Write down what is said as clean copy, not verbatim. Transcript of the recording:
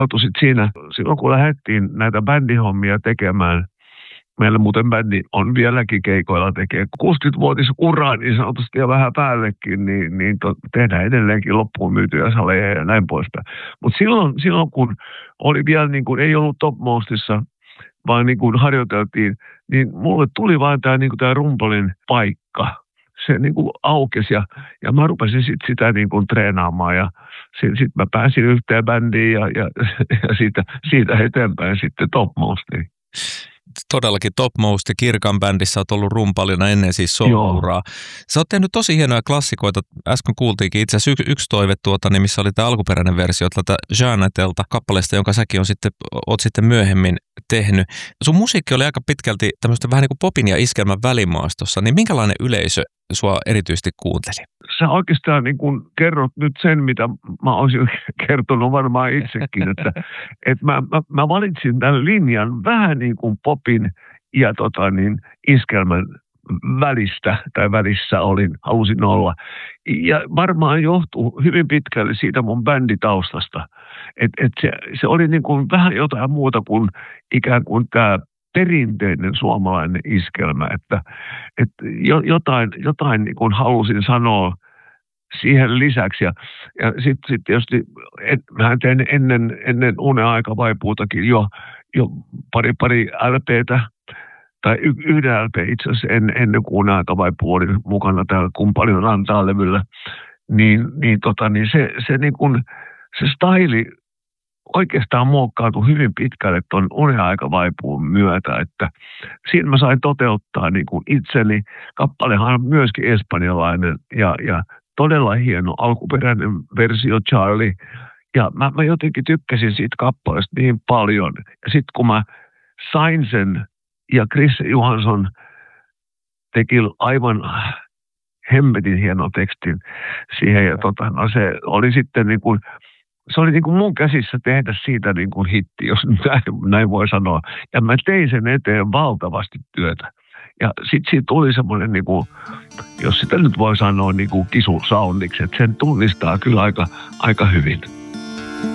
Sit siinä, silloin kun lähdettiin näitä bändihommia tekemään, meillä muuten bändi on vieläkin keikoilla tekee 60-vuotisuraa niin sanotusti ja vähän päällekin, niin tehdään edelleenkin loppuun myytyjä saleja ja näin poispäin. Mutta silloin kun oli vielä niin kuin, ei ollut Topmostissa, vaan niin kuin harjoiteltiin, niin mulle tuli vaan tämä niin rumpalin paikka. Se niin kuin aukesi ja mä rupesin sitä niin kuin treenaamaan ja sitten mä pääsin yhteen bändiin ja siitä eteenpäin sitten Topmostiin. Todellakin Topmost ja Kirkan bändissä olet ollut rumpalina ennen siis solo-uraa. Sä oot tehnyt tosi hienoja klassikoita. Äsken kuultiinkin itse asiassa yksi toive missä oli tämä alkuperäinen versio tältä Jeanettelta kappaleesta, jonka säkin oot sitten myöhemmin tehnyt. Sun musiikki oli aika pitkälti tämmöistä vähän niin kuin popin ja iskelmän välimaastossa, niin minkälainen yleisö sua erityisesti kuunteli? Sä oikeastaan niin kun kerrot nyt sen, mitä mä olisin kertonut varmaan itsekin, että mä valitsin tämän linjan vähän niin kuin popin ja iskelmän välistä tai välissä halusin olla. Ja varmaan johtuu hyvin pitkälle siitä mun bänditaustasta, että se oli niin kuin vähän jotain muuta kuin ikään kuin tämä perinteinen suomalainen iskelmä, että jotain niin kuin halusin sanoa siihen lisäksi. Ja sitten tietysti, mähän tein ennen Unen aika vaipuutakin jo pari LPtä, tai yhden LP itse asiassa ennen kuin Unen aika vaipuu oli mukana täällä Kun paljon antaa -levyllä, niin se niin kuin, se staili oikeastaan muokkautui hyvin pitkälle tuon Unen aika vaipuun myötä, että siinä mä sain toteuttaa niin kuin itseni. Kappalehan on myöskin espanjalainen ja todella hieno alkuperäinen versio Charlie. Ja mä jotenkin tykkäsin siitä kappaleesta niin paljon. Ja sitten kun mä sain sen ja Chris Johansson teki aivan hemmetin hieno tekstin siihen ja se oli sitten niin kuin se oli niin kuin mun käsissä tehdä siitä niin kuin hitti, jos näin voi sanoa. Ja mä tein sen eteen valtavasti työtä. Ja sitten siitä tuli semmoinen, niin kuin, jos sitä nyt voi sanoa, niin kuin kisu-soundiksi, että sen tunnistaa kyllä aika hyvin.